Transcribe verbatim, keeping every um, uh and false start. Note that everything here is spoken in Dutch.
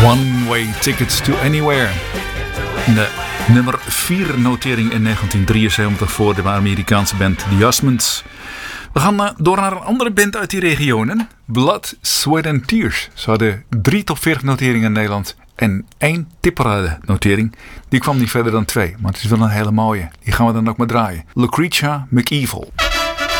One Way Tickets to Anywhere. De nummer vier notering in negentien drieënzeventig voor de Amerikaanse band The Osmonds. We gaan door naar een andere band uit die regionen. Blood, Sweat and Tears. Ze hadden drie top veertig noteringen in Nederland en één tipparade notering. Die kwam niet verder dan twee, maar het is wel een hele mooie. Die gaan we dan ook maar draaien. Lucretia McEvil.